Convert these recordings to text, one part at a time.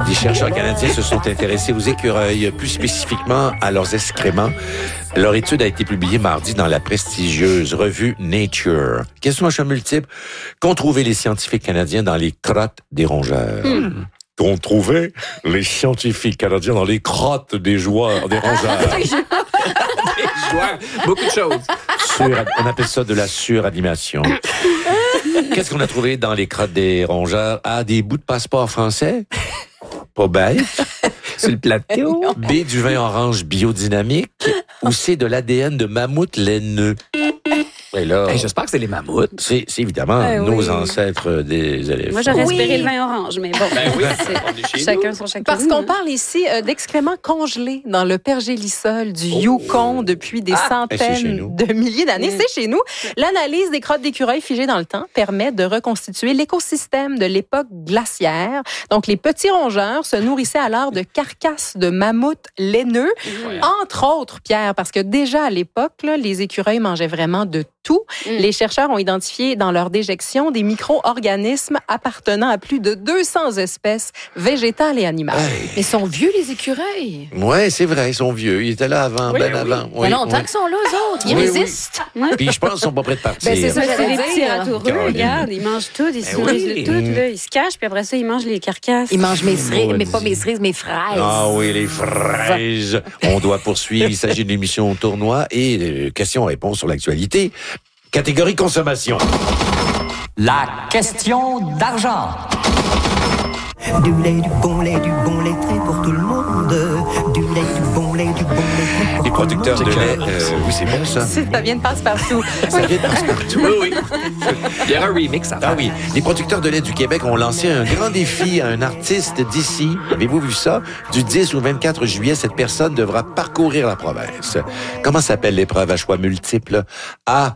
Des chercheurs canadiens se sont intéressés aux écureuils, plus spécifiquement à leurs excréments. Leur étude a été publiée mardi dans la prestigieuse revue Nature. Question à choix multiple. Qu'ont trouvé les scientifiques canadiens dans les crottes des rongeurs? Qu'ont trouvé les scientifiques canadiens dans les crottes des rongeurs? Des joueurs, beaucoup de choses. On appelle ça de la suranimation. Qu'est-ce qu'on a trouvé dans les crottes des rongeurs? A, des bouts de passeport français? Pas bête. Sur le plateau. B, du vin orange biodynamique. Ou C, de l'ADN de mammouth laineux. Et là, J'espère que c'est les mammouths. c'est évidemment nos ancêtres des éléphants. Moi, j'aurais espéré le vin orange, mais bon. Oui, c'est chacun son chacun. Parce qu'on parle ici d'excréments congelés dans le pergélisol du Yukon depuis des c'est chez centaines nous. de milliers d'années. C'est chez nous. L'analyse des crottes d'écureuils figées dans le temps permet de reconstituer l'écosystème de l'époque glaciaire. Donc, les petits rongeurs se nourrissaient alors de carcasses de mammouths laineux, entre autres, Pierre, parce que déjà à l'époque, là, les écureuils mangeaient vraiment de tout. Les chercheurs ont identifié dans leur déjection des micro-organismes appartenant à plus de 200 espèces végétales et animales. Hey. Mais ils sont vieux, les écureuils. Ouais, c'est vrai, ils sont vieux. Ils étaient là avant, avant. Il y a longtemps qu'ils sont là, eux autres. Ils résistent. Ouais. Puis je pense qu'ils sont pas prêts de partir. Ben, c'est ça. C'est des dire. petits ratoureux, Caroline. regarde, ils mangent tout, ils se nourrissent de tout, là, ils se cachent, puis après ça, ils mangent les carcasses. Ils mangent mes cerises, mais pas mes cerises, mes fraises. Ah oui, les fraises. On doit poursuivre. Il s'agit d'une émission tournoi et questions-réponses sur l'actualité. Catégorie consommation. La question d'argent. Du lait, du bon lait, très pour tout le monde. Du lait, du bon lait, très pour Les producteurs de lait, oui, c'est bon ça. Ça vient de passe-partout. Ça vient de partout. Oui. Il y aura un remix à faire. Ah oui, les producteurs de lait du Québec ont lancé un grand défi à un artiste d'ici. Avez-vous vu ça? Du 10 au 24 juillet, cette personne devra parcourir la province. Comment s'appelle l'épreuve à choix multiples? A.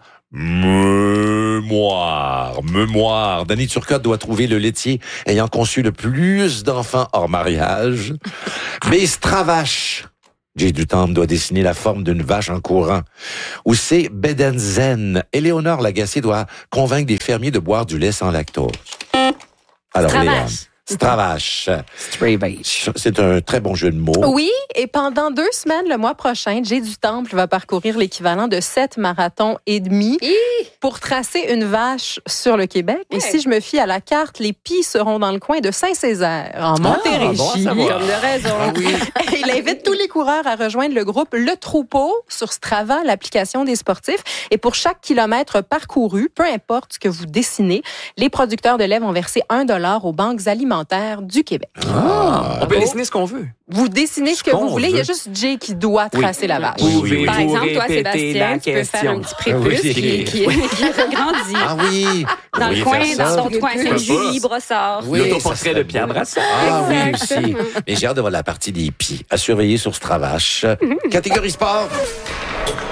Mémoire. Danny Turcotte doit trouver le laitier ayant conçu le plus d'enfants hors mariage. B. Stravache. Jay Dutemps doit dessiner la forme d'une vache en courant. Ou C. Bedenzen. Éléonore Lagacé doit convaincre des fermiers de boire du lait sans lactose. Alors, Léon. Stravache. C'est un très bon jeu de mots. Oui, et pendant 2 semaines, le mois prochain, Jay Dutemple va parcourir l'équivalent de 7 marathons et demi pour tracer une vache sur le Québec. Et si je me fie à la carte, les pies seront dans le coin de Saint-Césaire, en Montérégie. bon à savoir. Comme de raison. Ah oui. Et il invite tous les coureurs à rejoindre le groupe Le Troupeau sur Strava, l'application des sportifs. Et pour chaque kilomètre parcouru, peu importe ce que vous dessinez, les producteurs de lait vont verser $1 aux banques alimentaires du Québec. On peut dessiner ce qu'on veut. Vous dessinez ce que vous voulez. Il y a juste Jay qui doit tracer la vache. Oui. Par exemple, toi, Répétez Sébastien, la tu peux faire un question. petit prépuce qui regrandit. Ah oui. Dans le coin, dans ton coin, c'est Julie Brossard. Oui, L'autoportrait ça de serait Pierre beau. Brassard. Ah oui, Exactement. aussi. Mais j'ai hâte de voir la partie des pieds à surveiller sur Stravache. Catégorie sport.